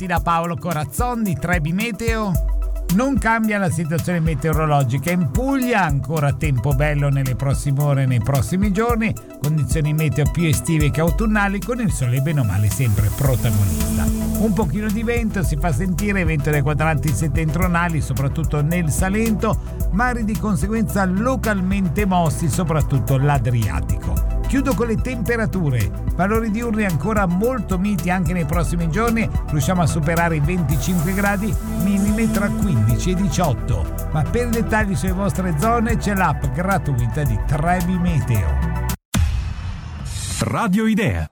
Infatti da Paolo Corazzon di Trebi Meteo non cambia la situazione meteorologica. In Puglia ancora tempo bello nelle prossime ore e nei prossimi giorni, condizioni meteo più estive che autunnali, con il sole bene o male sempre protagonista. Un pochino di vento si fa sentire, vento dai quadranti settentrionali soprattutto nel Salento, mari di conseguenza localmente mossi soprattutto l'Adriatico. Chiudo con le temperature, valori diurni ancora molto miti anche nei prossimi giorni, riusciamo a superare i 25 gradi, minime tra 15 e 18. Ma per i dettagli sulle vostre zone c'è l'app gratuita di Trebi Meteo. Radio Idea.